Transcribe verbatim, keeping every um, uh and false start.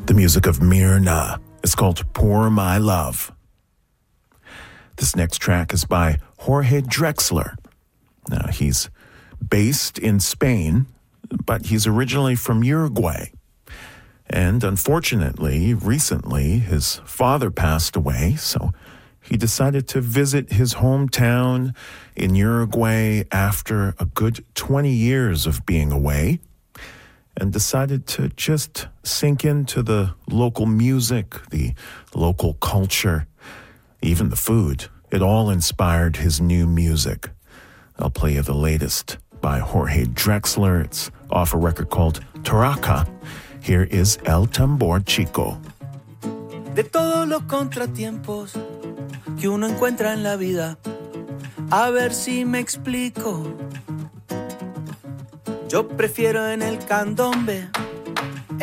the music of Myrna. It's called Pour My Love. This next track is by Jorge Drexler. Now, he's based in Spain, but he's originally from Uruguay. And unfortunately, recently, his father passed away, so he decided to visit his hometown in Uruguay after a good twenty years of being away, and decided to just sink into the local music, the local culture, even the food. It all inspired his new music. I'll play you the latest by Jorge Drexler. It's off a record called Taraca. Here is El Tambor Chico. De todos los contratiempos que uno encuentra en la vida, a ver si me explico. Yo prefiero en el candombe